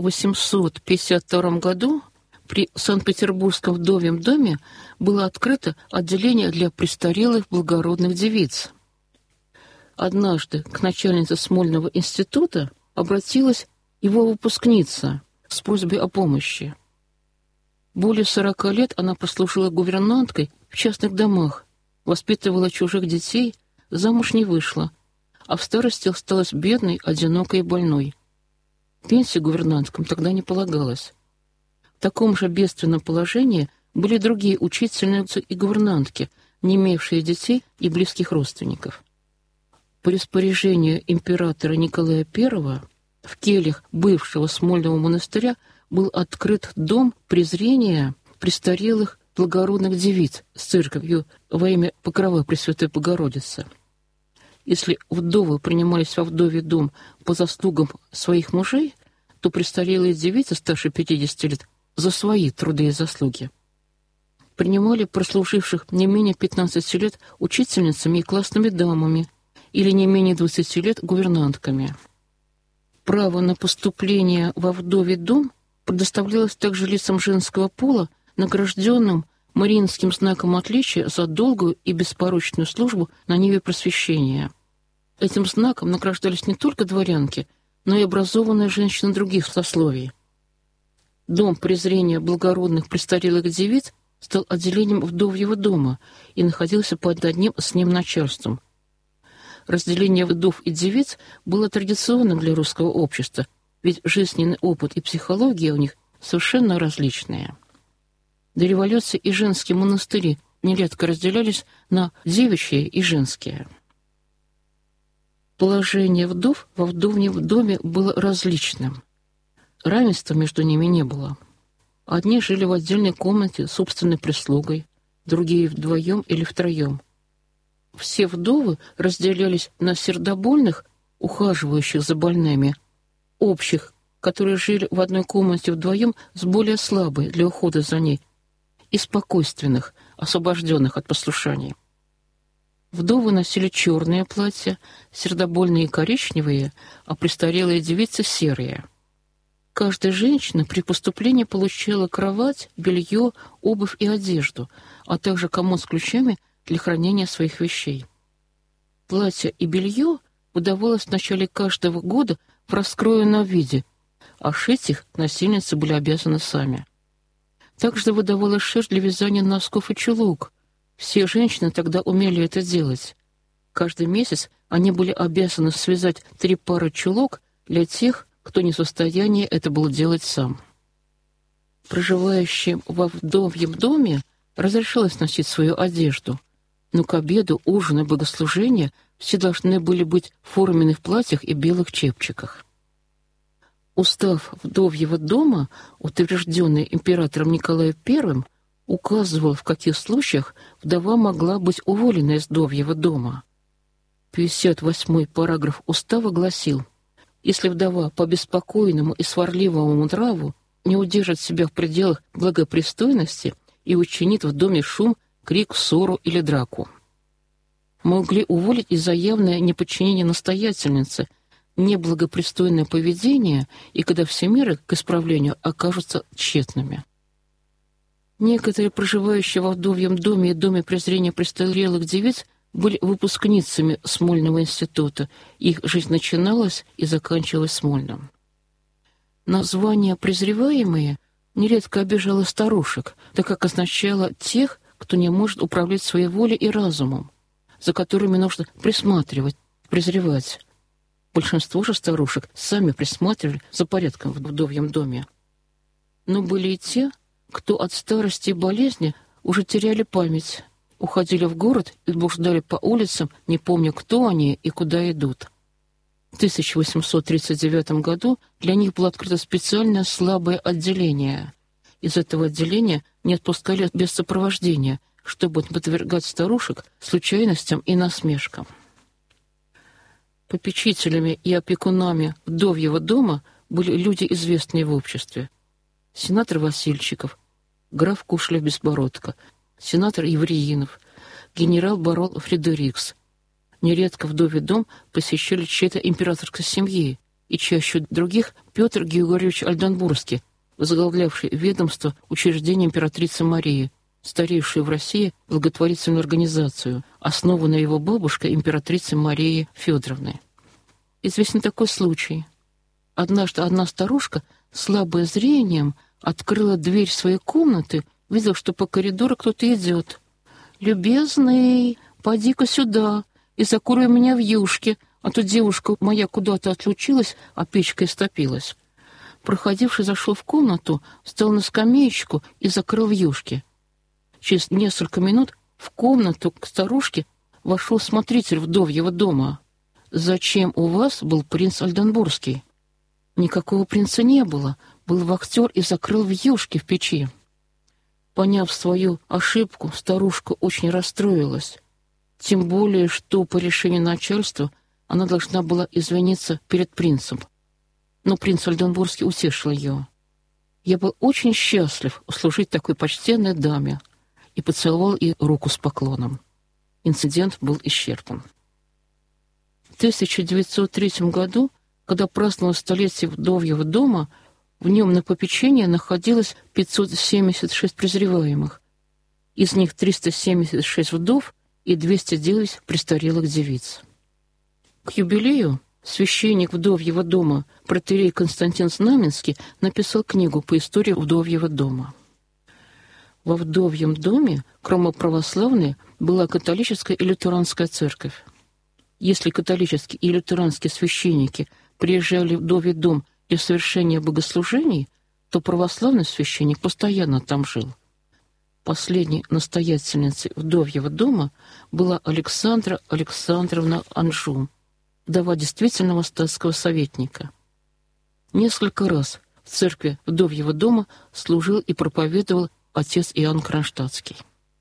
1852 году при Санкт-Петербургском вдовьем доме было открыто отделение для престарелых благородных девиц. Однажды к начальнице Смольного института обратилась его выпускница с просьбой о помощи. Более 40 лет она прослужила гувернанткой в частных домах, воспитывала чужих детей, замуж не вышла, а в старости осталась бедной, одинокой и больной. Пенсии гувернанткам тогда не полагалось. В таком же бедственном положении были другие учительницы и гувернантки, не имевшие детей и близких родственников. По распоряжению императора Николая I в кельях бывшего Смольного монастыря был открыт дом презрения престарелых благородных девиц с церковью во имя покрова Пресвятой Богородицы. Если вдовы принимались во вдовий дом по заслугам своих мужей, то престарелые девицы старше 50 лет за свои труды и заслуги принимали прослуживших не менее 15 лет учительницами и классными дамами или не менее 20 лет гувернантками. Право на поступление во вдовий дом предоставлялось также лицам женского пола, награжденным Мариинским знаком отличия за долгую и беспорочную службу на ниве просвещения. Этим знаком награждались не только дворянки, но и образованные женщины других сословий. Дом презрения благородных престарелых девиц стал отделением вдовьего дома и находился под одним с ним начальством. Разделение вдов и девиц было традиционным для русского общества, ведь жизненный опыт и психология у них совершенно различные. До революции и женские монастыри нередко разделялись на девичьи и женские. Положение вдов во вдовьем доме было различным. Равенства между ними не было. Одни жили в отдельной комнате с собственной прислугой, другие вдвоем или втроем. Все вдовы разделялись на сердобольных, ухаживающих за больными, общих, которые жили в одной комнате вдвоем с более слабой для ухода за ней, и спокойственных, освобожденных от послушания. Вдовы носили черные платья, сердобольные коричневые, а престарелые девицы серые. Каждая женщина при поступлении получала кровать, белье, обувь и одежду, а также комод с ключами для хранения своих вещей. Платье и белье выдавалось в начале каждого года в раскроенном виде, а шить их насильницы были обязаны сами. Также выдавалась шерсть для вязания носков и чулок. Все женщины тогда умели это делать. Каждый месяц они были обязаны связать 3 пары чулок для тех, кто не в состоянии это было делать сам. Проживающим во вдовьем доме разрешалось носить свою одежду, но к обеду, ужину и богослужению все должны были быть форменны в платьях и белых чепчиках. Устав вдовьего дома, утвержденный императором Николаем I, указывал, в каких случаях вдова могла быть уволена из вдовьего дома. 58-й параграф устава гласил: если вдова по беспокойному и сварливому нраву не удержит себя в пределах благопристойности и учинит в доме шум, крик, ссору или драку. Могли уволить из-за явное неподчинение настоятельницы, неблагопристойное поведение и когда все меры к исправлению окажутся тщетными. Некоторые проживающие во вдовьем доме и доме презрения престарелых девиц были выпускницами Смольного института. Их жизнь начиналась и заканчивалась Смольным. Название «презреваемые» нередко обижало старушек, так как означало тех, кто не может управлять своей волей и разумом, за которыми нужно присматривать, презревать. Большинство же старушек сами присматривали за порядком в вдовьем доме. Но были и те, кто от старости и болезни уже теряли память, уходили в город и блуждали по улицам, не помня, кто они и куда идут. В 1839 году для них было открыто специальное слабое отделение. Из этого отделения не отпускали без сопровождения, чтобы не подвергать старушек случайностям и насмешкам. Попечителями и опекунами вдовьего дома были люди, известные в обществе. Сенатор Васильчиков, граф Кушлев-Безбородко, сенатор Евреинов, генерал-барон Фредерикс. Нередко вдовий дом посещали чьи-то императорской семьи, и чаще других Петр Георгиевич Альденбургский, возглавлявший ведомство учреждения императрицы Марии, старейшую в России благотворительную организацию, основанную его бабушкой императрицей Марией Федоровной. Известен такой случай. Однажды одна старушка, слабая зрением, открыла дверь своей комнаты, видела, что по коридору кто-то идет. «Любезный, поди-ка сюда и закурой меня в юшке, а то девушка моя куда-то отлучилась, а печка истопилась». Проходивший зашел в комнату, встал на скамеечку и закрыл вьюшки. Через несколько минут в комнату к старушке вошел смотритель вдовьего дома. «Зачем у вас был принц Альденбургский?» Никакого принца не было, был вахтер и закрыл вьюшки в печи. Поняв свою ошибку, старушка очень расстроилась. Тем более, что по решению начальства она должна была извиниться перед принцем. Но принц Альденбургский утешил ее. «Я был очень счастлив услужить такой почтенной даме», и поцеловал ей руку с поклоном. Инцидент был исчерпан. В 1903 году, когда праздновалось столетие вдовьего дома, в нем на попечении находилось 576 презреваемых. Из них 376 вдов и 209 престарелых девиц. К юбилею священник вдовьего дома протоиерей Константин Знаменский написал книгу по истории вдовьего дома. Во вдовьем доме, кроме православной, была католическая и лютеранская церковь. Если католические и лютеранские священники приезжали в вдовий дом для совершения богослужений, то православный священник постоянно там жил. Последней настоятельницей вдовьего дома была Александра Александровна Анжу, вдова действительного статского советника. Несколько раз в церкви вдовьего дома служил и проповедовал отец Иоанн Кронштадтский.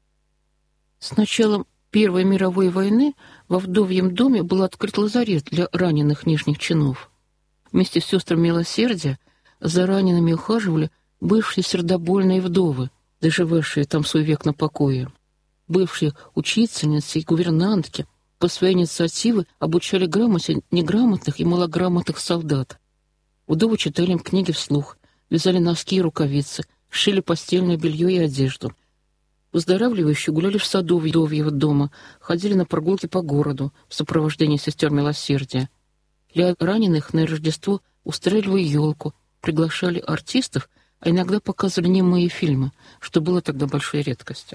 С началом Первой мировой войны во вдовьем доме был открыт лазарет для раненых нижних чинов. Вместе с сестрами милосердия за ранеными ухаживали бывшие сердобольные вдовы, доживавшие там свой век на покое. Бывшие учительницы и гувернантки по своей инициативе обучали грамоте неграмотных и малограмотных солдат. Вдовы читали им книги вслух, вязали носки и рукавицы, шили постельное белье и одежду. Выздоравливающие гуляли в саду вдовьего дома, ходили на прогулки по городу в сопровождении сестер милосердия. Для раненых на Рождество устраивали елку, приглашали артистов, а иногда показывали немые фильмы, что было тогда большой редкостью.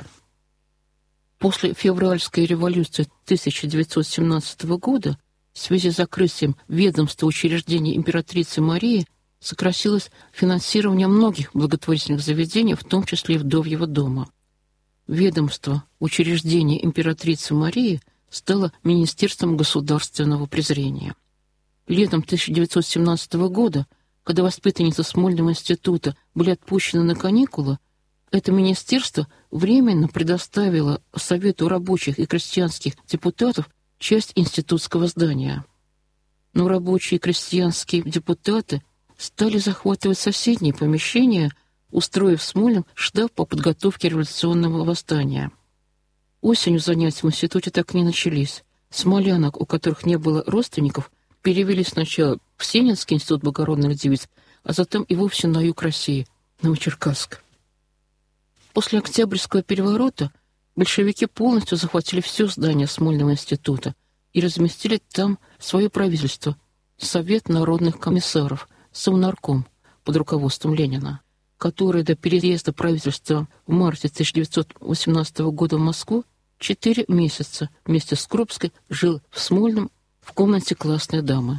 После февральской революции 1917 года в связи с закрытием ведомства учреждений императрицы Марии сократилось финансирование многих благотворительных заведений, в том числе и вдовьего дома. Ведомство учреждения императрицы Марии стало Министерством государственного презрения. Летом 1917 года, когда воспитанницы Смольного института были отпущены на каникулы, это министерство временно предоставило Совету рабочих и крестьянских депутатов часть институтского здания. Но рабочие и крестьянские депутаты стали захватывать соседние помещения, устроив в Смольном штаб по подготовке революционного восстания. Осенью занятия в институте так и не начались. Смолянок, у которых не было родственников, перевели сначала в Сенинский институт благородных девиц, а затем и вовсе на юг России, Новочеркасск. После Октябрьского переворота большевики полностью захватили все здание Смольного института и разместили там свое правительство, Совет народных комиссаров, Совнарком под руководством Ленина, который до переезда правительства в марте 1918 года в Москву 4 месяца вместе с Крупской жил в Смольном в комнате классной дамы.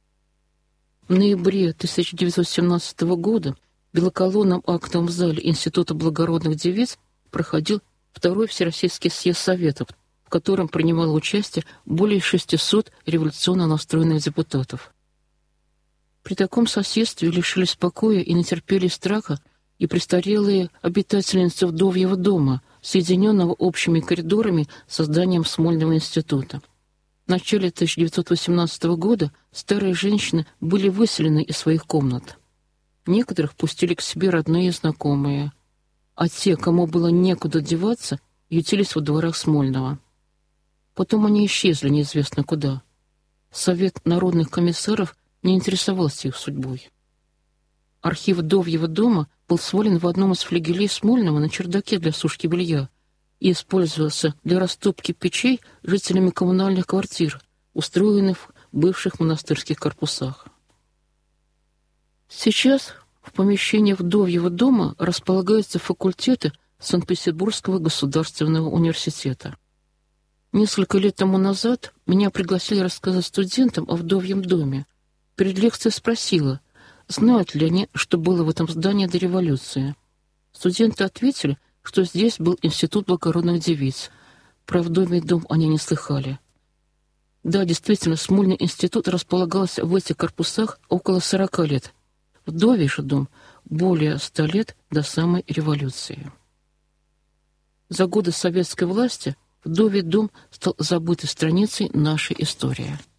В ноябре 1917 года в белоколонном актовом зале Института благородных девиц проходил Второй Всероссийский съезд Советов, в котором принимало участие более 600 революционно настроенных депутатов. При таком соседстве лишились покоя и натерпелись страха и престарелые обитательницы вдовьего дома, соединенного общими коридорами с зданием Смольного института. В начале 1918 года старые женщины были выселены из своих комнат. Некоторых пустили к себе родные и знакомые, а те, кому было некуда деваться, ютились во дворах Смольного. Потом они исчезли неизвестно куда. Совет народных комиссаров не интересовался их судьбой. Архив Вдовьего дома был свален в одном из флигелей Смольного на чердаке для сушки белья и использовался для растопки печей жителями коммунальных квартир, устроенных в бывших монастырских корпусах. Сейчас в помещении Вдовьего дома располагаются факультеты Санкт-Петербургского государственного университета. Несколько лет тому назад меня пригласили рассказать студентам о Вдовьем доме. Перед лекцией спросила, знают ли они, что было в этом здании до революции. Студенты ответили, что здесь был институт благородных девиц. Про Вдовий дом они не слыхали. Да, действительно, Смольный институт располагался в этих корпусах около 40 лет. Вдовий же дом более 100 лет до самой революции. За годы советской власти Вдовий дом стал забытой страницей нашей истории.